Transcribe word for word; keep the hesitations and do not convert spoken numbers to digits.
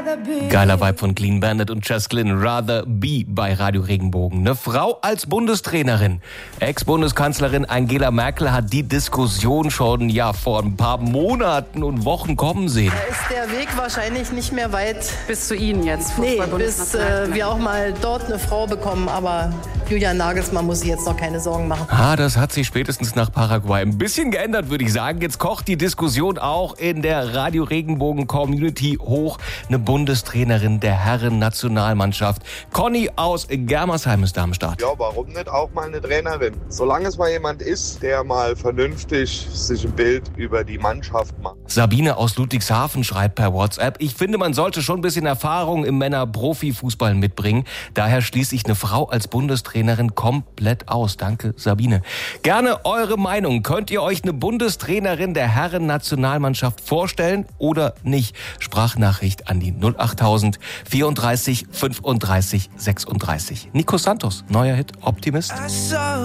Geiler Vibe von Clean Bandit und Jess Glynn, Rather Be bei Radio Regenbogen. Eine Frau als Bundestrainerin. Ex-Bundeskanzlerin Angela Merkel hat die Diskussion schon ja vor ein paar Monaten und Wochen kommen sehen. Da ist der Weg wahrscheinlich nicht mehr weit. Bis zu Ihnen jetzt. Nee, bis äh, wir auch mal dort eine Frau bekommen. Aber Julian Nagelsmann muss sich jetzt noch keine Sorgen machen. Ah, das hat sich spätestens nach Paraguay ein bisschen geändert, würde ich sagen. Jetzt kocht die Diskussion auch in der Radio Regenbogen Community hoch. Eine Bundestrainerin der Herren-Nationalmannschaft. Conny aus Germersheim ist da am Start. Ja, warum nicht auch mal eine Trainerin? Solange es mal jemand ist, der mal vernünftig sich ein Bild über die Mannschaft macht. Sabine aus Ludwigshafen schreibt per WhatsApp: Ich finde, man sollte schon ein bisschen Erfahrung im Männer-Profi-Fußball mitbringen. Daher schließe ich eine Frau als Bundestrainerin komplett aus. Danke, Sabine. Gerne eure Meinung. Könnt ihr euch eine Bundestrainerin der Herren-Nationalmannschaft vorstellen oder nicht? Sprachnachricht an die null achttausend vierunddreißig fünfunddreißig sechsunddreißig. Nico Santos, neuer Hit Optimist.